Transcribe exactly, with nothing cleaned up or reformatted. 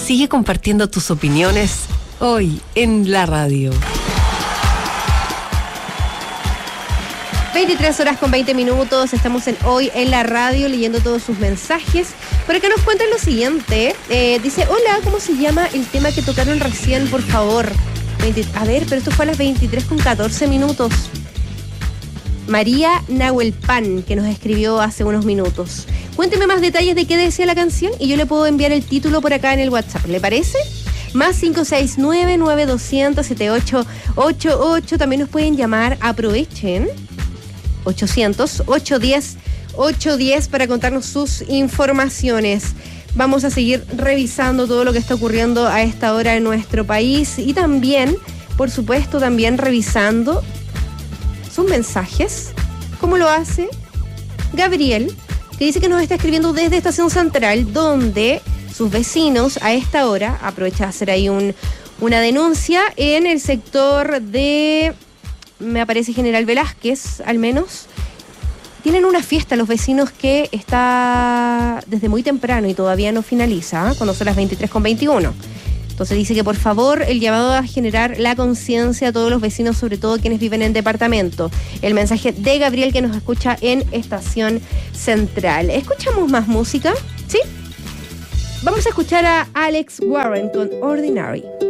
Sigue compartiendo tus opiniones hoy en la radio. veintitrés horas con veinte minutos, estamos en Hoy en la Radio leyendo todos sus mensajes. Por acá nos cuentan lo siguiente, eh, dice, hola, ¿cómo se llama el tema que tocaron recién, por favor? veinte, a ver, pero esto fue a las veintitrés con catorce minutos. María Nahuelpan, que nos escribió hace unos minutos. Cuénteme más detalles de qué decía la canción y yo le puedo enviar el título por acá en el WhatsApp, ¿le parece? Más cinco seis nueve, nueve dos cero cero, siete ocho ocho ocho. También nos pueden llamar, aprovechen. ochocientos, ochocientos diez, ochocientos diez para contarnos sus informaciones. Vamos a seguir revisando todo lo que está ocurriendo a esta hora en nuestro país y también, por supuesto, también revisando sus mensajes, como lo hace Gabriel, que dice que nos está escribiendo desde Estación Central, donde sus vecinos a esta hora, aprovecha de hacer ahí un, una denuncia en el sector de... me aparece General Velázquez, al menos, tienen una fiesta los vecinos que está desde muy temprano y todavía no finaliza, ¿eh? Cuando son las veintitrés con veintiuno. Entonces dice que por favor el llamado a generar la conciencia a todos los vecinos, sobre todo quienes viven en departamento. El mensaje de Gabriel que nos escucha en Estación Central. ¿Escuchamos más música? ¿Sí? Vamos a escuchar a Alex Warren con Ordinary.